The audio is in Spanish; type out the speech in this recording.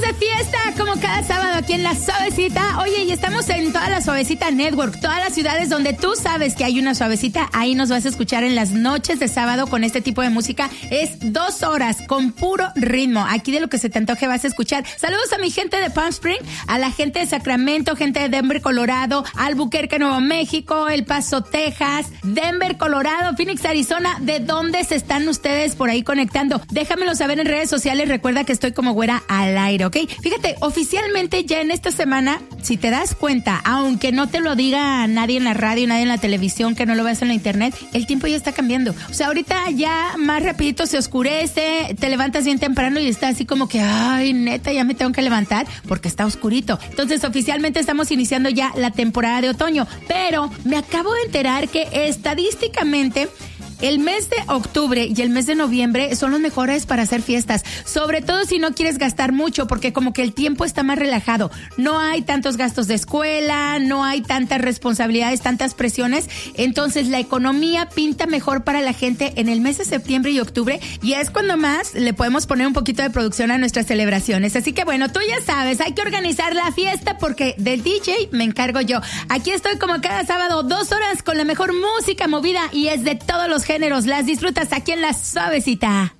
de fiesta como cada sábado aquí en La Suavecita. Oye, y estamos en toda la Suavecita Network, todas las ciudades donde tú sabes que hay una suavecita, ahí nos vas a escuchar en las noches de sábado con este tipo de música. Es 2 horas con puro ritmo. Aquí de lo que se te antoje vas a escuchar. Saludos a mi gente de Palm Springs, a la gente de Sacramento, gente de Denver, Colorado, Albuquerque, Nuevo México, El Paso, Texas, Denver, Colorado, Phoenix, Arizona. ¿De dónde se están ustedes por ahí conectando? Déjamelo saber en redes sociales. Recuerda que estoy como Güera al aire, ¿ok? Fíjate, oficialmente ya en esta semana, si te das cuenta, aunque no te lo diga nadie en la radio, nadie en la televisión, que no lo veas en la internet, el tiempo ya está cambiando. O sea, ahorita ya más rapidito se oscurece, te levantas bien temprano y está así como que, ay, neta, ya me tengo que levantar porque está oscurito. Entonces, oficialmente estamos iniciando ya la temporada de otoño, pero me acabo de enterar que estadísticamente el mes de octubre y el mes de noviembre son los mejores para hacer fiestas, sobre todo si no quieres gastar mucho, porque como que el tiempo está más relajado. No hay tantos gastos de escuela, no hay tantas responsabilidades, tantas presiones. Entonces la economía pinta mejor para la gente en el mes de septiembre y octubre, y es cuando más le podemos poner un poquito de producción a nuestras celebraciones. Así que bueno, tú ya sabes, hay que organizar la fiesta porque del DJ me encargo yo. Aquí estoy como cada sábado, 2 horas con la mejor música movida, y es de todos los géneros. Las disfrutas aquí en La Suavecita.